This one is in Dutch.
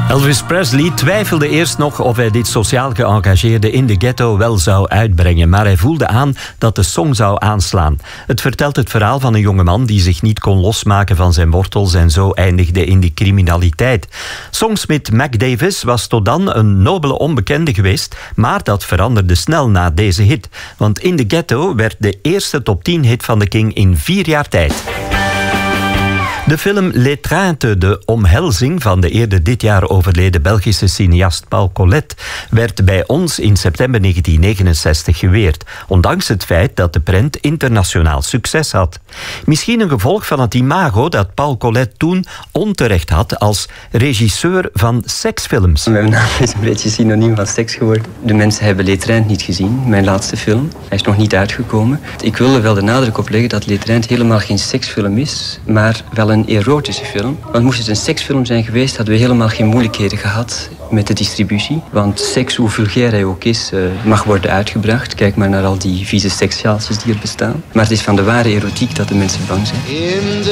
Elvis Presley twijfelde eerst nog of hij dit sociaal geëngageerde In the Ghetto wel zou uitbrengen, maar hij voelde aan dat de song zou aanslaan. Het vertelt het verhaal van een jongeman die zich niet kon losmaken van zijn wortels en zo eindigde in de criminaliteit. Songsmith Mac Davis was tot dan een nobele onbekende geweest, maar dat veranderde snel na deze hit. Want In the Ghetto werd de eerste top 10 hit van de King in 4 jaar tijd. De film L'étreinte, de omhelzing van de eerder dit jaar overleden Belgische cineast Paul Collet, werd bij ons in september 1969 geweerd, ondanks het feit dat de prent internationaal succes had. Misschien een gevolg van het imago dat Paul Collet toen onterecht had als regisseur van seksfilms. Mijn naam is een beetje synoniem van seks geworden. De mensen hebben L'étreinte niet gezien, mijn laatste film. Hij is nog niet uitgekomen. Ik wil er wel de nadruk op leggen dat L'étreinte helemaal geen seksfilm is, maar wel een erotische film. Want moest het een seksfilm zijn geweest, hadden we helemaal geen moeilijkheden gehad met de distributie. Want seks, hoe vulgair hij ook is, mag worden uitgebracht. Kijk maar naar al die vieze sekssjaaltjes die er bestaan. Maar het is van de ware erotiek dat de mensen bang zijn.